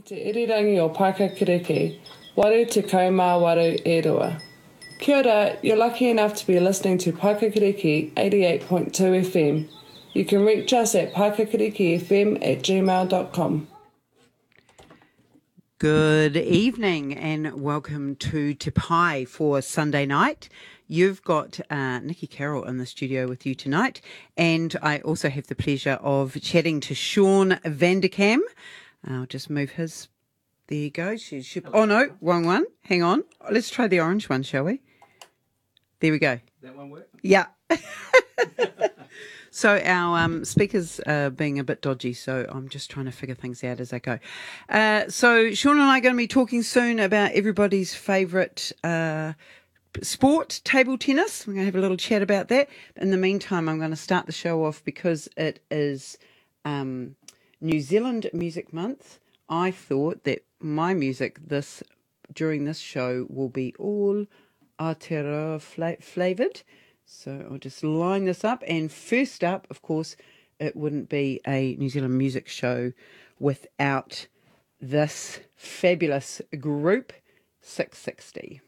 te irirangi o Paikakiriki, waru te kaumā waru e rua. Kia ora, you're lucky enough to be listening to Paikakiriki 88.2 FM. You can reach us at paikakirikifm@gmail.com. Good evening and welcome to Te Pai for Sunday night. You've got Nikki Carroll in the studio with you tonight, and I also have the pleasure of chatting to Sean Vanderkam. I'll just move his. There you go. Oh no, wrong one. Hang on. Let's try the orange one, shall we? There we go. That one work? Yeah. So our speakers are being a bit dodgy, so I'm just trying to figure things out as I go. So Sean and I are going to be talking soon about everybody's favourite sport, table tennis. We're going to have a little chat about that. In the meantime, I'm going to start the show off because it is New Zealand Music Month. I thought that my music during this show will be all Aotearoa flavoured. So I'll just line this up. And first up, of course, it wouldn't be a New Zealand music show without this fabulous group, 660.